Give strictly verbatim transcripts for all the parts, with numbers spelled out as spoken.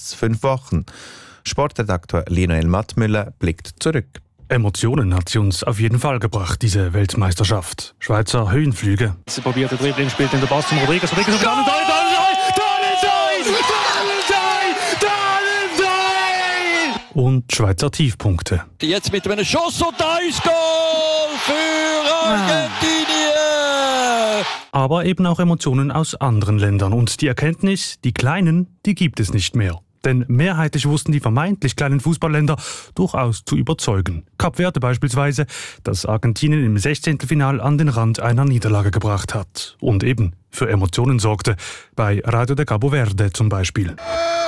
mindestens fünf Wochen. Sportredakteur Lionel Mattmüller blickt zurück. Emotionen hat sie uns auf jeden Fall gebracht, diese Weltmeisterschaft. Schweizer Höhenflüge. Sie probiert den Dribbling, spielt in der Pass zum Rodriguez. Rodriguez auf Dahlen, Dahlen, Dahlen, Dahlen, Dahlen, und Schweizer Tiefpunkte. Jetzt mit einem Schuss und da ist Goal für Argentinien! Aber eben auch Emotionen aus anderen Ländern. Und die Erkenntnis, die Kleinen, die gibt es nicht mehr. Denn mehrheitlich wussten die vermeintlich kleinen Fußballländer durchaus zu überzeugen. Kap Verde beispielsweise, das Argentinien im Sechzehntelfinal an den Rand einer Niederlage gebracht hat. Und eben für Emotionen sorgte, bei Radio de Cabo Verde zum Beispiel.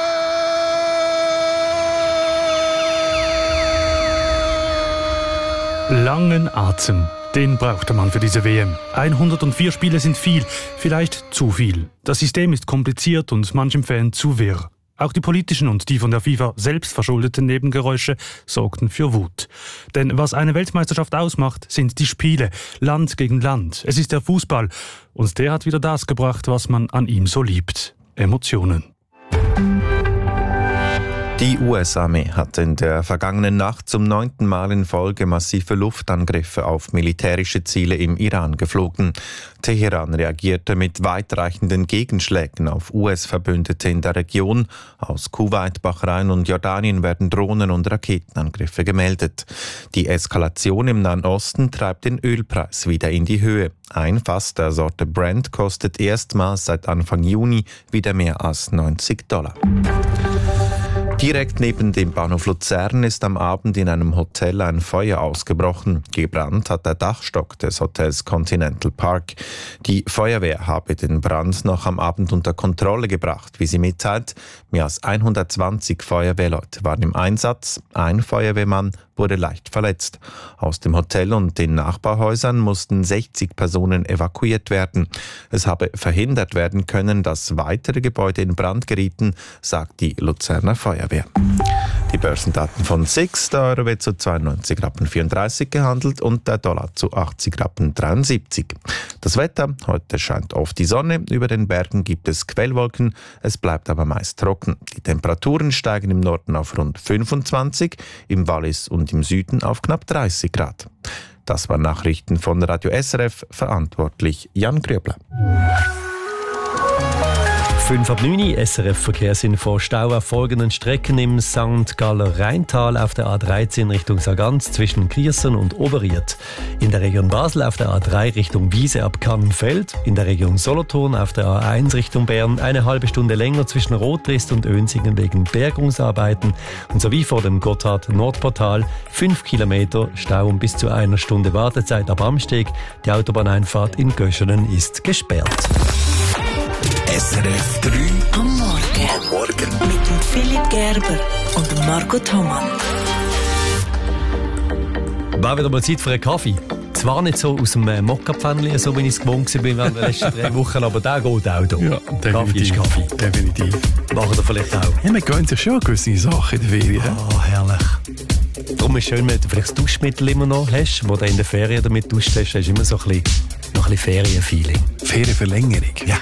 Langen Atem. Den brauchte man für diese W M. hundertvier Spiele sind viel, vielleicht zu viel. Das System ist kompliziert und manchem Fan zu wirr. Auch die politischen und die von der FIFA selbst verschuldeten Nebengeräusche sorgten für Wut. Denn was eine Weltmeisterschaft ausmacht, sind die Spiele, Land gegen Land. Es ist der Fußball. Und der hat wieder das gebracht, was man an ihm so liebt. Emotionen. Die U S-Armee hat in der vergangenen Nacht zum neunten Mal in Folge massive Luftangriffe auf militärische Ziele im Iran geflogen. Teheran reagierte mit weitreichenden Gegenschlägen auf U S-Verbündete in der Region. Aus Kuwait, Bahrain und Jordanien werden Drohnen- und Raketenangriffe gemeldet. Die Eskalation im Nahen Osten treibt den Ölpreis wieder in die Höhe. Ein Fass der Sorte Brent kostet erstmals seit Anfang Juni wieder mehr als neunzig Dollar. Direkt neben dem Bahnhof Luzern ist am Abend in einem Hotel ein Feuer ausgebrochen. Gebrannt hat der Dachstock des Hotels Continental Park. Die Feuerwehr habe den Brand noch am Abend unter Kontrolle gebracht, wie sie mitteilt. Mehr als hundertzwanzig Feuerwehrleute waren im Einsatz. Ein Feuerwehrmann wurde leicht verletzt. Aus dem Hotel und den Nachbarhäusern mussten sechzig Personen evakuiert werden. Es habe verhindert werden können, dass weitere Gebäude in Brand gerieten, sagt die Luzerner Feuerwehr. Die Börsendaten von S I X, der Euro wird zu zweiundneunzig Rappen vierunddreißig gehandelt und der Dollar zu achtzig Rappen dreiundsiebzig. Das Wetter, heute scheint oft die Sonne, über den Bergen gibt es Quellwolken, es bleibt aber meist trocken. Die Temperaturen steigen im Norden auf rund fünfundzwanzig, im Wallis und im Süden auf knapp dreißig Grad. Das waren Nachrichten von Radio S R F, verantwortlich Jan Grübler. fünf ab neun, S R F-Verkehrsinfo. Stau auf folgenden Strecken im Sankt Galler Rheintal auf der A dreizehn Richtung Sargans zwischen Griessen und Oberried. In der Region Basel auf der A drei Richtung Wiese ab Kannenfeld. In der Region Solothurn auf der A eins Richtung Bern eine halbe Stunde länger zwischen Rotrist und Önsingen wegen Bergungsarbeiten. Und sowie vor dem Gotthard-Nordportal fünf Kilometer Stau und bis zu einer Stunde Wartezeit ab Amsteg. Die Autobahneinfahrt in Göschenen ist gesperrt. S R F drei am Morgen. Am Morgen. Mit dem Philipp Gerber und Marco Thomann. War wieder mal Zeit für einen Kaffee. Zwar nicht so aus dem äh, Mokka-Pfännchen, so wie ich es gewohnt war während der letzten drei Wochen, aber der geht auch hier. Ja, definitiv. Kaffee ist Kaffee. Definitiv. Machen wir vielleicht auch. Ja, man gönnt sich schon gewisse Sachen in der Ferien. Oh, herrlich. Darum ist es schön, wenn du vielleicht das Duschmittel immer noch hast, wo du in der Ferien damit duscht hast, hast du immer so ein bisschen, noch ein bisschen Ferienfeeling. Ferienverlängerung. Ja.